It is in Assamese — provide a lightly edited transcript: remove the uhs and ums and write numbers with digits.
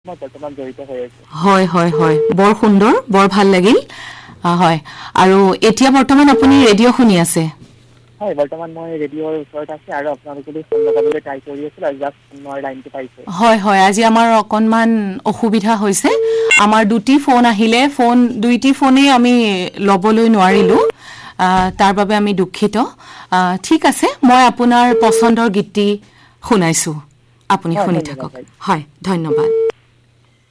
মই বৰ্তমান জড়িত হৈ আছো। হয় হয় হয়, বৰ সুন্দৰ, বৰ ভাল লাগিল। হয়, আৰু এতিয়া বৰ্তমান আপুনি ৰেডিঅ' শুনি আছে? হয়, বৰ্তমান মই ৰেডিঅ'ৰ ওচৰত আছে আৰু আপোনালোকে ফোন লগাবলৈ ট্ৰাই কৰি আছিলো আৰু জাষ্ট ফোনৰ লাইনটো পাইছে। হয় হয়, আজি আমাৰ অকণমান অসুবিধা হৈছে। আমাৰ দুটি ফোন আহিলে, দুইটি ফোনেই আমি ল'বলৈ নোৱাৰিলোঁ। তাৰ বাবে আমি দুখিত। ঠিক আছে, মই আপোনাৰ পচন্দৰ গীতটি শুনাইছোঁ। আপুনি হয়, শুনি ধন্যবাদ থাকক। ভাই। হয়, ধন্যবাদ।